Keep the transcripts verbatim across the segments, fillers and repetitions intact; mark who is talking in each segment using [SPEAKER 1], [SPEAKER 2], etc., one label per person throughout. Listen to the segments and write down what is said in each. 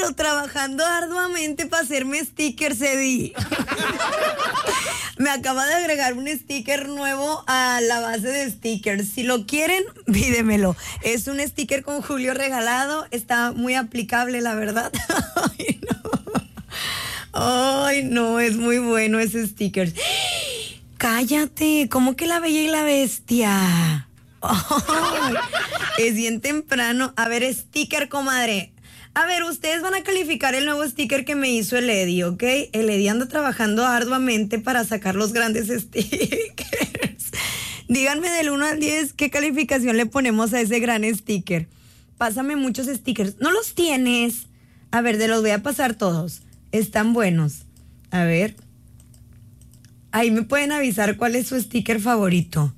[SPEAKER 1] trabajando arduamente para hacerme stickers, Eddie. Me acaba de agregar un sticker nuevo a la base de stickers. Si lo quieren, pídemelo. Es un sticker con Julio regalado. Está muy aplicable, la verdad. Ay, no. Ay, no, es muy bueno ese sticker. Cállate, ¿cómo que La Bella y la Bestia? Ay, es bien temprano. A ver, sticker, comadre. A ver, ustedes van a calificar el nuevo sticker que me hizo el Eddie, ¿ok? El Eddie anda trabajando arduamente para sacar los grandes stickers. Díganme del uno al diez qué calificación le ponemos a ese gran sticker. Pásame muchos stickers. ¿No los tienes? A ver, te los voy a pasar todos. Están buenos. A ver. Ahí me pueden avisar cuál es su sticker favorito.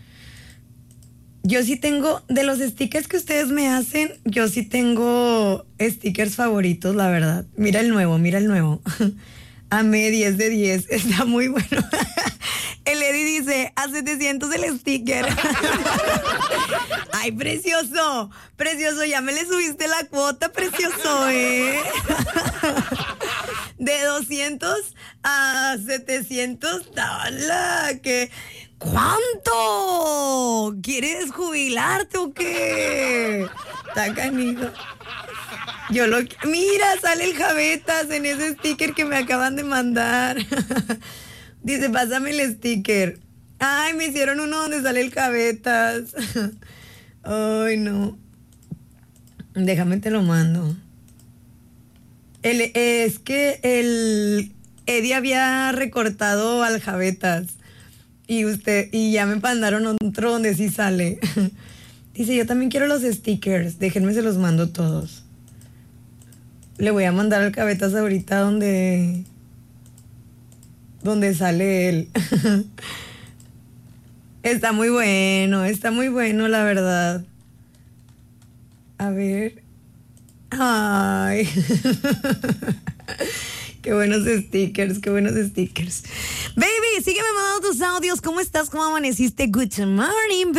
[SPEAKER 1] Yo sí tengo, de los stickers que ustedes me hacen, yo sí tengo stickers favoritos, la verdad. Mira el nuevo, mira el nuevo. Amé diez de diez, está muy bueno. El Eddie dice, a setecientos el sticker. Ay, precioso, precioso, ya me le subiste la cuota, precioso, ¿eh? De doscientos a setecientos, ¡hala! Que... ¿Cuánto? ¿Quieres jubilarte o qué? Está canijo. Yo lo... Mira, sale el Javetas en ese sticker que me acaban de mandar. Dice, pásame el sticker. Ay, me hicieron uno donde sale el Javetas. Ay, no. Déjame te lo mando. El, es que el Eddie había recortado al Javetas. Y usted, y ya me mandaron otro donde sí sale. Dice, yo también quiero los stickers. Déjenme, se los mando todos. Le voy a mandar al Javetas ahorita donde... Donde sale él. Está muy bueno, está muy bueno, la verdad. A ver. Ay. Qué buenos stickers, qué buenos stickers. Baby, sígueme mandando tus audios. ¿Cómo estás? ¿Cómo amaneciste? Good morning,